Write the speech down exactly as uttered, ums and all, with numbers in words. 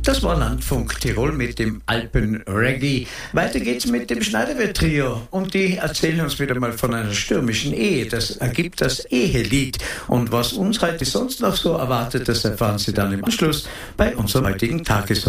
Das war Landfunk Tirol mit dem Alpen-Reggae. Weiter geht's mit dem Schneiderwirt-Trio und die erzählen uns wieder mal von einer stürmischen Ehe. Das ergibt das Ehelied. Und was uns heute sonst noch so erwartet, das erfahren Sie dann im Anschluss bei unserem heutigen Tagesrundfunk.